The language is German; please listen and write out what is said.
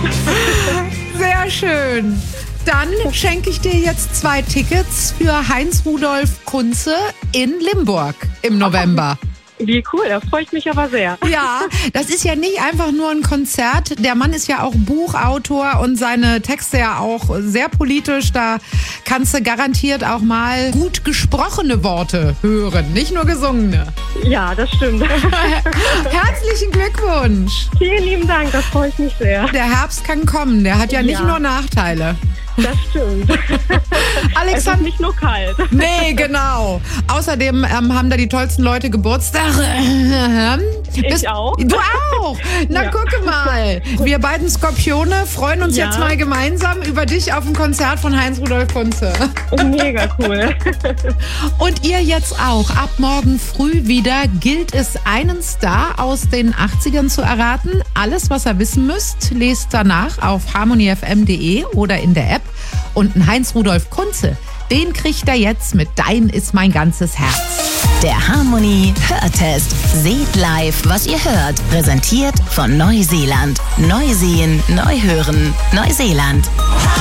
Sehr schön. Dann schenke ich dir jetzt 2 Tickets für Heinz-Rudolf Kunze in Limburg im November. Wie cool, da freue ich mich aber sehr. Ja, das ist ja nicht einfach nur ein Konzert. Der Mann ist ja auch Buchautor und seine Texte ja auch sehr politisch. Da kannst du garantiert auch mal gut gesprochene Worte hören, nicht nur gesungene. Ja, das stimmt. Herzlichen Glückwunsch. Vielen lieben Dank, das freue ich mich sehr. Der Herbst kann kommen, der hat ja nicht nur Nachteile. Das stimmt. Es ist nicht nur kalt. Nee, genau. Außerdem haben da die tollsten Leute Geburtstag. Ich auch. Du auch? Na, Ja. gucke mal. Wir beiden Skorpione freuen uns jetzt mal gemeinsam über dich auf dem Konzert von Heinz-Rudolf Kunze. Mega cool. Und ihr jetzt auch. Ab morgen früh wieder gilt es, einen Star aus den 80ern zu erraten. Alles, was ihr wissen müsst, lest danach auf harmonyfm.de oder in der App. Und ein Heinz-Rudolf Kunze, den kriegt er jetzt mit Dein ist mein ganzes Herz. Der Harmony Hörtest. Seht live, was ihr hört. Präsentiert von Neuseeland. Neu sehen, neu hören. Neuseeland.